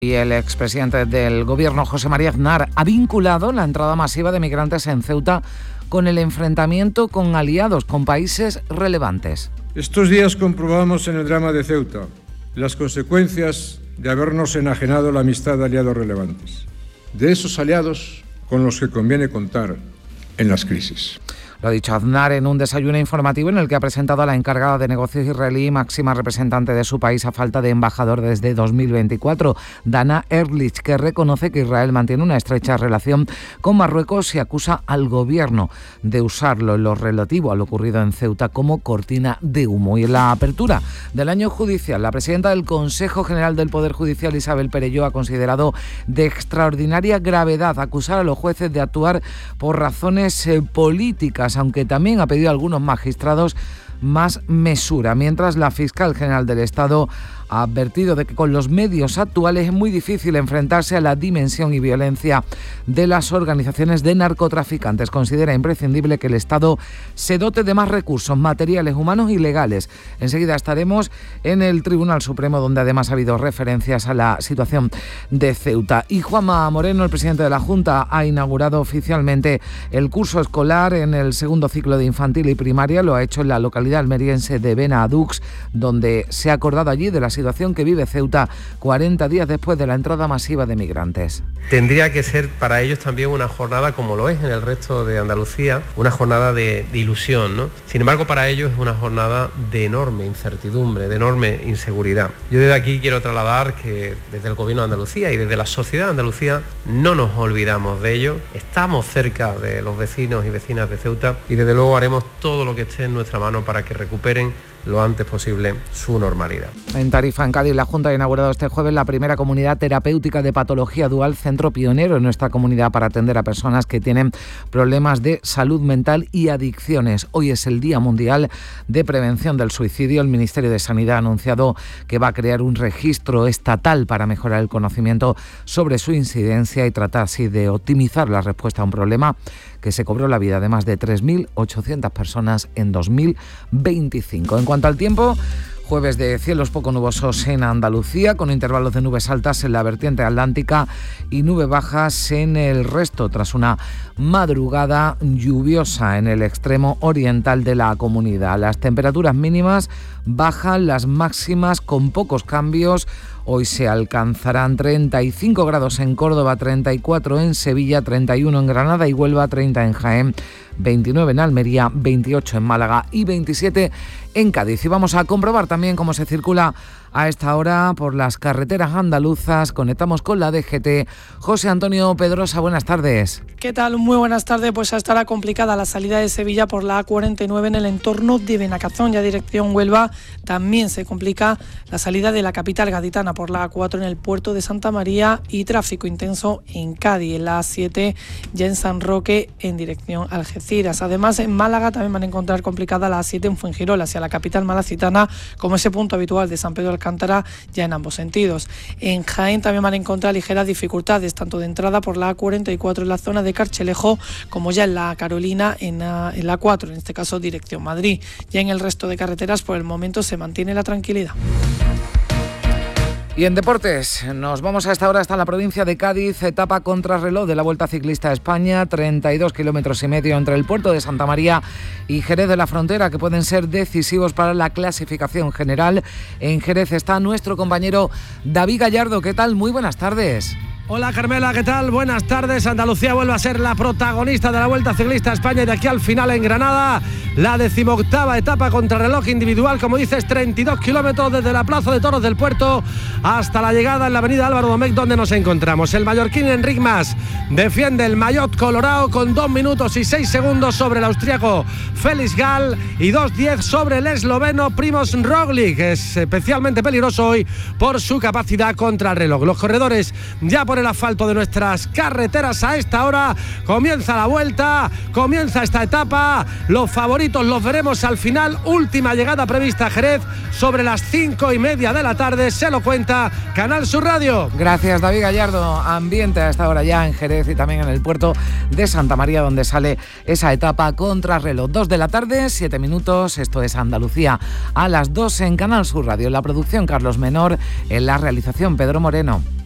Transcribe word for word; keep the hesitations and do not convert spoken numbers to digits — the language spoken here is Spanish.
Y el expresidente del Gobierno, José María Aznar, ha vinculado la entrada masiva de migrantes en Ceuta con el enfrentamiento con aliados, con países relevantes. Estos días comprobamos en el drama de Ceuta las consecuencias de habernos enajenado la amistad de aliados relevantes, de esos aliados con los que conviene contar en las crisis. Lo ha dicho Aznar en un desayuno informativo en el que ha presentado a la encargada de negocios israelí, máxima representante de su país a falta de embajador desde dos mil veinticuatro, Dana Ehrlich, que reconoce que Israel mantiene una estrecha relación con Marruecos y acusa al gobierno de usarlo en lo relativo a lo ocurrido en Ceuta como cortina de humo. Y en la apertura del año judicial, la presidenta del Consejo General del Poder Judicial, Isabel Perelló, ha considerado de extraordinaria gravedad acusar a los jueces de actuar por razones eh, políticas, aunque también ha pedido a algunos magistrados más mesura, mientras la fiscal general del Estado ha advertido de que con los medios actuales es muy difícil enfrentarse a la dimensión y violencia de las organizaciones de narcotraficantes. Considera imprescindible que el Estado se dote de más recursos materiales, humanos y legales. Enseguida estaremos en el Tribunal Supremo, donde además ha habido referencias a la situación de Ceuta. Y Juanma Moreno, el presidente de la Junta, ha inaugurado oficialmente el curso escolar en el segundo ciclo de infantil y primaria. Lo ha hecho en la localidad almeriense de Benadux, donde se ha acordado allí de la situación que vive Ceuta cuarenta días después de la entrada masiva de migrantes. Tendría que ser para ellos también una jornada, como lo es en el resto de Andalucía, una jornada de, de ilusión, ¿no? Sin embargo, para ellos es una jornada de enorme incertidumbre, de enorme inseguridad. Yo desde aquí quiero trasladar que desde el Gobierno de Andalucía y desde la sociedad de Andalucía no nos olvidamos de ello, estamos cerca de los vecinos y vecinas de Ceuta y desde luego haremos todo lo que esté en nuestra mano para que recuperen lo antes posible su normalidad. En Tarifa, en Cádiz, la Junta ha inaugurado este jueves la primera comunidad terapéutica de patología dual, centro pionero en nuestra comunidad para atender a personas que tienen problemas de salud mental y adicciones. Hoy es el Día Mundial de Prevención del Suicidio. El Ministerio de Sanidad ha anunciado que va a crear un registro estatal para mejorar el conocimiento sobre su incidencia y tratar así de optimizar la respuesta a un problema que se cobró la vida de más de tres mil ochocientas personas en dos mil veinticinco. En cuanto al tiempo, jueves de cielos poco nubosos en Andalucía, con intervalos de nubes altas en la vertiente atlántica y nubes bajas en el resto, tras una madrugada lluviosa en el extremo oriental de la comunidad. Las temperaturas mínimas bajan, las máximas con pocos cambios. Hoy se alcanzarán treinta y cinco grados en Córdoba, treinta y cuatro en Sevilla, treinta y uno en Granada y Huelva, treinta en Jaén, veintinueve en Almería, veintiocho en Málaga y veintisiete en Cádiz. Y vamos a comprobar también cómo se circula a esta hora por las carreteras andaluzas. Conectamos con la D G T. José Antonio Pedrosa, buenas tardes. ¿Qué tal? Muy buenas tardes. Pues estará complicada la salida de Sevilla por la A cuarenta y nueve en el entorno de Benacazón, ya dirección Huelva. También se complica la salida de la capital gaditana por la A cuatro en el puerto de Santa María y tráfico intenso en Cádiz, en la A siete ya en San Roque en dirección Algeciras. Además, en Málaga también van a encontrar complicada la A siete en Fuengirola hacia la capital malacitana, como ese punto habitual de San Pedro de Alcántara, ya en ambos sentidos. En Jaén también van a encontrar ligeras dificultades, tanto de entrada por la A cuarenta y cuatro en la zona de Carchelejo, como ya en la Carolina, en la, en la cuatro, en este caso dirección Madrid. Ya en el resto de carreteras, por el momento, se mantiene la tranquilidad. Y en deportes, nos vamos a esta hora hasta la provincia de Cádiz, etapa contrarreloj de la Vuelta Ciclista a España, treinta y dos kilómetros y medio entre el puerto de Santa María y Jerez de la Frontera, que pueden ser decisivos para la clasificación general. En Jerez está nuestro compañero David Gallardo. ¿Qué tal? Muy buenas tardes. Hola Carmela, ¿qué tal? Buenas tardes. Andalucía vuelve a ser la protagonista de la Vuelta Ciclista a España y de aquí al final en Granada, la decimoctava etapa contrarreloj individual, como dices, treinta y dos kilómetros desde la Plaza de Toros del Puerto hasta la llegada en la avenida Álvaro Domecq, donde nos encontramos. El mallorquín Enric Mas defiende el maillot colorado con dos minutos y seis segundos sobre el austriaco Félix Gall y dos diez sobre el esloveno Primož Roglič, que es especialmente peligroso hoy por su capacidad contrarreloj. Los corredores ya por el asfalto de nuestras carreteras a esta hora. Comienza la vuelta, comienza esta etapa. Los favoritos los veremos al final. Última llegada prevista a Jerez sobre las cinco y media de la tarde. Se lo cuenta Canal Sur Radio. Gracias, David Gallardo. Ambiente a esta hora ya en Jerez y también en el puerto de Santa María, donde sale esa etapa contrarreloj. Dos de la tarde, siete minutos. Esto es Andalucía a las dos en Canal Sur Radio. En la producción Carlos Menor, en la realización Pedro Moreno.